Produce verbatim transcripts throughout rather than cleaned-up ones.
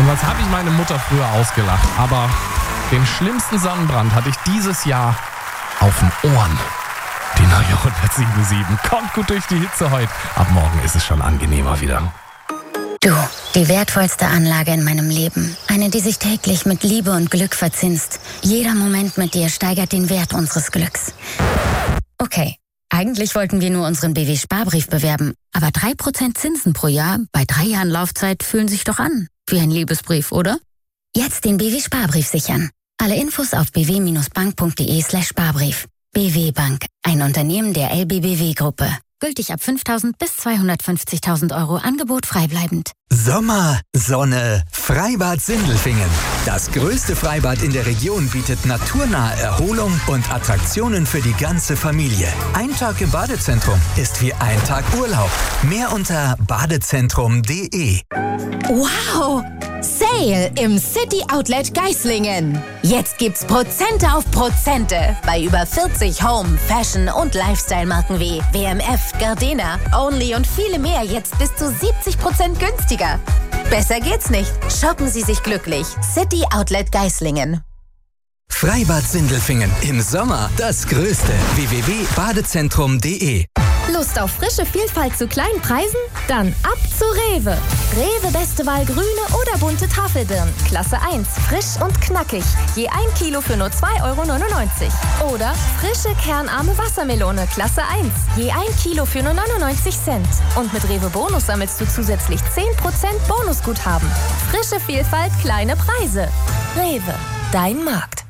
Und was habe ich meine Mutter früher ausgelacht. Aber den schlimmsten Sonnenbrand hatte ich dieses Jahr auf den Ohren. Die neue hundertsieben Komma sieben kommt gut durch die Hitze heute. Ab morgen ist es schon angenehmer wieder. Du, die wertvollste Anlage in meinem Leben. Eine, die sich täglich mit Liebe und Glück verzinst. Jeder Moment mit dir steigert den Wert unseres Glücks. Okay, eigentlich wollten wir nur unseren B W-Sparbrief bewerben. Aber drei Prozent Zinsen pro Jahr bei drei Jahren Laufzeit fühlen sich doch an. Wie ein Liebesbrief, oder? Jetzt den B W-Sparbrief sichern. Alle Infos auf b w bindestrich bank punkt d e slash Sparbrief. B W Bank, ein Unternehmen der L B B W-Gruppe. Gültig ab fünftausend bis zweihundertfünfzigtausend Euro, Angebot freibleibend. Sommer, Sonne, Freibad Sindelfingen. Das größte Freibad in der Region bietet naturnahe Erholung und Attraktionen für die ganze Familie. Ein Tag im Badezentrum ist wie ein Tag Urlaub. Mehr unter badezentrum punkt d e. Wow! Sale im City Outlet Geislingen. Jetzt gibt's Prozente auf Prozente bei über vierzig Home, Fashion und Lifestyle-Marken wie W M F, Gardena, Only und viele mehr jetzt bis zu siebzig Prozent günstiger. Besser geht's nicht. Shoppen Sie sich glücklich. City Outlet Geislingen. Freibad Sindelfingen. Im Sommer das Größte. w w w punkt badezentrum punkt d e. Lust auf frische Vielfalt zu kleinen Preisen? Dann ab zu Rewe. Rewe beste Wahl grüne oder bunte Tafelbirnen. Klasse eins, frisch und knackig. Je ein Kilo für nur zwei Euro neunundneunzig. Oder frische kernarme Wassermelone. Klasse eins. Je ein Kilo für nur neunundneunzig Cent. Und mit Rewe Bonus sammelst du zusätzlich zehn Prozent Bonusguthaben. Frische Vielfalt, kleine Preise. Rewe, dein Markt.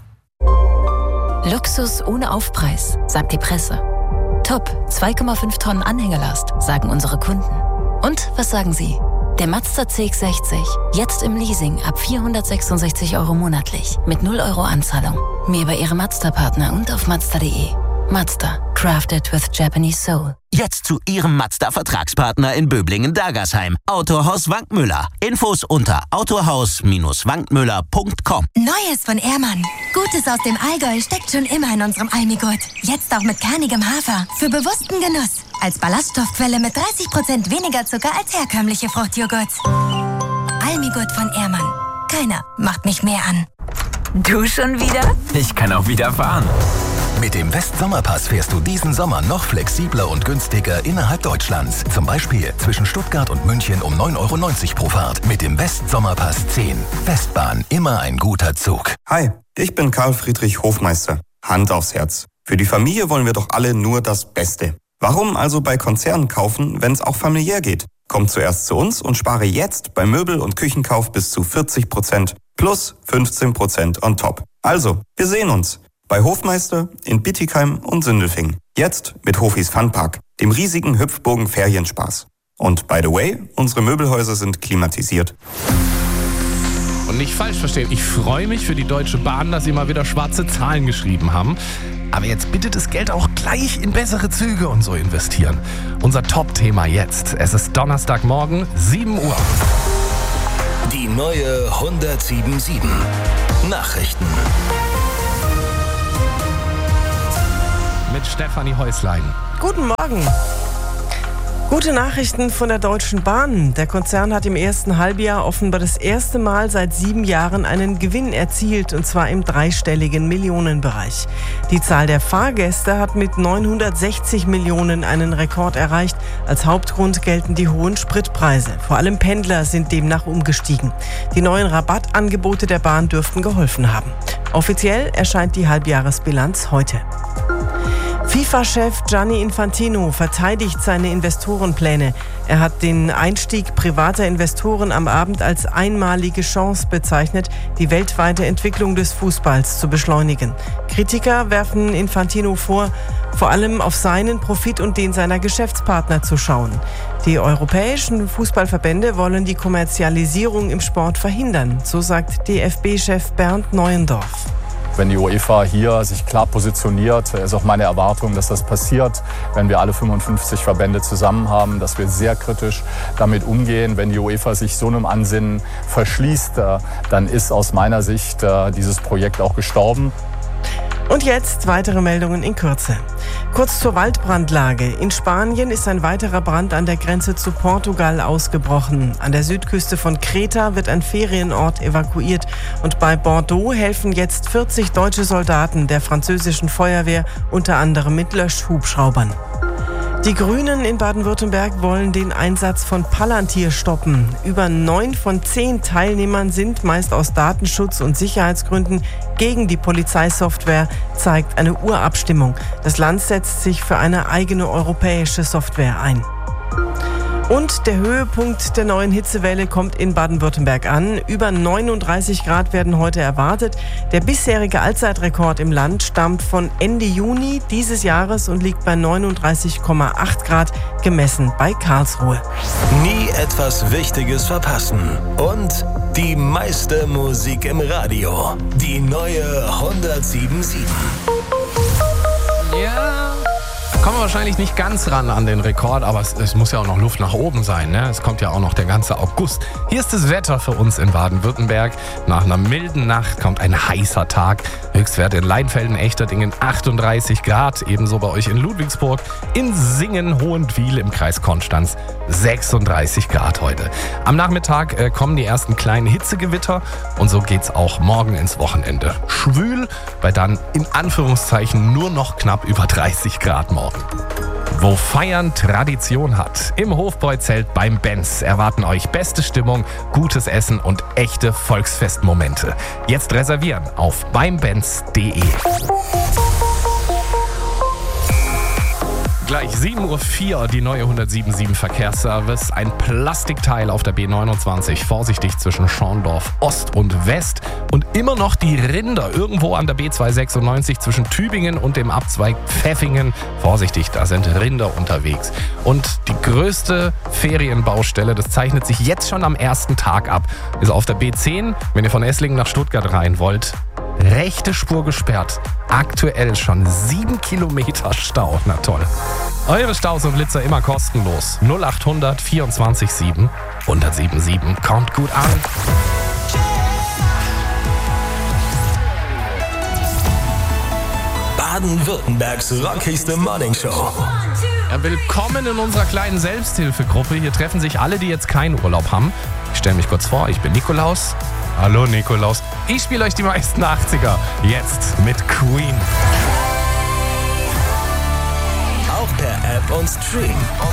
Luxus ohne Aufpreis, sagt die Presse. Top, zwei Komma fünf Tonnen Anhängerlast, sagen unsere Kunden. Und was sagen Sie? Der Mazda C X sechzig, jetzt im Leasing ab vierhundertsechsundsechzig Euro monatlich, mit null Euro Anzahlung. Mehr bei Ihrem Mazda-Partner und auf mazda punkt d e. Mazda, crafted with Japanese soul. Jetzt zu Ihrem Mazda-Vertragspartner in Böblingen-Dagersheim. Autohaus Wankmüller. Infos unter autohaus wankmüller punkt com. Neues von Ehrmann. Gutes aus dem Allgäu steckt schon immer in unserem Almigurt. Jetzt auch mit kernigem Hafer. Für bewussten Genuss. Als Ballaststoffquelle mit dreißig Prozent weniger Zucker als herkömmliche Fruchtjoghurts. Almigurt von Ehrmann. Keiner macht mich mehr an. Du schon wieder? Ich kann auch wieder fahren. Mit dem Westsommerpass fährst du diesen Sommer noch flexibler und günstiger innerhalb Deutschlands. Zum Beispiel zwischen Stuttgart und München um neun Euro neunzig pro Fahrt. Mit dem Westsommerpass zehn. Westbahn, immer ein guter Zug. Hi, ich bin Karl Friedrich Hofmeister. Hand aufs Herz. Für die Familie wollen wir doch alle nur das Beste. Warum also bei Konzernen kaufen, wenn es auch familiär geht? Komm zuerst zu uns und spare jetzt bei Möbel- und Küchenkauf bis zu vierzig Prozent plus fünfzehn Prozent on top. Also, wir sehen uns. Bei Hofmeister in Bittigheim und Sindelfingen. Jetzt mit Hofis Funpark, dem riesigen Hüpfburgen-Ferienspaß. Und by the way, unsere Möbelhäuser sind klimatisiert. Und nicht falsch verstehen, ich freue mich für die Deutsche Bahn, dass sie mal wieder schwarze Zahlen geschrieben haben. Aber jetzt bitte das Geld auch gleich in bessere Züge und so investieren. Unser Top-Thema jetzt. Es ist Donnerstagmorgen, sieben Uhr. Die neue hundertsieben Komma sieben. Nachrichten. Mit Stefanie Häuslein. Guten Morgen. Gute Nachrichten von der Deutschen Bahn. Der Konzern hat im ersten Halbjahr offenbar das erste Mal seit sieben Jahren einen Gewinn erzielt, und zwar im dreistelligen Millionenbereich. Die Zahl der Fahrgäste hat mit neunhundertsechzig Millionen einen Rekord erreicht. Als Hauptgrund gelten die hohen Spritpreise. Vor allem Pendler sind demnach umgestiegen. Die neuen Rabattangebote der Bahn dürften geholfen haben. Offiziell erscheint die Halbjahresbilanz heute. FIFA-Chef Gianni Infantino verteidigt seine Investorenpläne. Er hat den Einstieg privater Investoren am Abend als einmalige Chance bezeichnet, die weltweite Entwicklung des Fußballs zu beschleunigen. Kritiker werfen Infantino vor, vor allem auf seinen Profit und den seiner Geschäftspartner zu schauen. Die europäischen Fußballverbände wollen die Kommerzialisierung im Sport verhindern, so sagt D F B-Chef Bernd Neuendorf. Wenn die UEFA hier sich klar positioniert, ist auch meine Erwartung, dass das passiert, wenn wir alle fünfundfünfzig Verbände zusammen haben, dass wir sehr kritisch damit umgehen. Wenn die UEFA sich so einem Ansinnen verschließt, dann ist aus meiner Sicht dieses Projekt auch gestorben. Und jetzt weitere Meldungen in Kürze. Kurz zur Waldbrandlage. In Spanien ist ein weiterer Brand an der Grenze zu Portugal ausgebrochen. An der Südküste von Kreta wird ein Ferienort evakuiert. Und bei Bordeaux helfen jetzt vierzig deutsche Soldaten der französischen Feuerwehr, unter anderem mit Löschhubschraubern. Die Grünen in Baden-Württemberg wollen den Einsatz von Palantir stoppen. Über neun von zehn Teilnehmern sind meist aus Datenschutz- und Sicherheitsgründen gegen die Polizeisoftware, zeigt eine Urabstimmung. Das Land setzt sich für eine eigene europäische Software ein. Und der Höhepunkt der neuen Hitzewelle kommt in Baden-Württemberg an. Über neununddreißig Grad werden heute erwartet. Der bisherige Allzeitrekord im Land stammt von Ende Juni dieses Jahres und liegt bei neununddreißig Komma acht Grad, gemessen bei Karlsruhe. Nie etwas Wichtiges verpassen. Und die meiste Musik im Radio. Die neue hundertsieben Komma sieben. Ja. Kommen wir wahrscheinlich nicht ganz ran an den Rekord, aber es, es muss ja auch noch Luft nach oben sein, ne? Es kommt ja auch noch der ganze August. Hier ist das Wetter für uns in Baden-Württemberg. Nach einer milden Nacht kommt ein heißer Tag. Höchstwert in Leinfelden, Echterdingen achtunddreißig Grad. Ebenso bei euch in Ludwigsburg, in Singen, Hohenwil im Kreis Konstanz sechsunddreißig Grad heute. Am Nachmittag äh, kommen die ersten kleinen Hitzegewitter und so geht's auch morgen ins Wochenende. Schwül, bei dann in Anführungszeichen nur noch knapp über dreißig Grad morgen. Wo Feiern Tradition hat. Im Hofbräuzelt beim Benz erwarten euch beste Stimmung, gutes Essen und echte Volksfestmomente. Jetzt reservieren auf beim benz punkt de. Gleich sieben Uhr vier, die neue hundertsiebenundsiebzig Verkehrsservice. Ein Plastikteil auf der B neunundzwanzig, vorsichtig zwischen Schorndorf Ost und West. Und immer noch die Rinder irgendwo an der B zweihundertsechsundneunzig zwischen Tübingen und dem Abzweig Pfäffingen. Vorsichtig, da sind Rinder unterwegs. Und die größte Ferienbaustelle, das zeichnet sich jetzt schon am ersten Tag ab, ist auf der B zehn, wenn ihr von Esslingen nach Stuttgart rein wollt. Rechte Spur gesperrt. Aktuell schon sieben Kilometer Stau. Na toll. Eure Staus und Blitzer immer kostenlos. null achthundert vierundzwanzig sieben hundertsiebenundsieben. Kommt gut an. Baden-Württembergs rockigste Morningshow. Ja, willkommen in unserer kleinen Selbsthilfegruppe. Hier treffen sich alle, die jetzt keinen Urlaub haben. Ich stelle mich kurz vor, ich bin Nikolaus. Hallo Nikolaus. Ich spiele euch die meisten achtziger. Jetzt mit Queen. Auch per App und Stream.